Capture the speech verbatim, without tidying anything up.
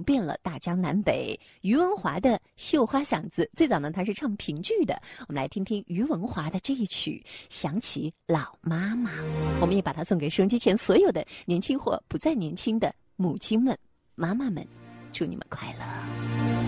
遍了大江南北。于文华的绣花嗓子，最早呢他是唱评剧的。我们来听听于文华的这一曲《想起老妈妈》，我们也把它送给收音机前所有的年轻或不再年轻的母亲们、妈妈们，祝你们快乐。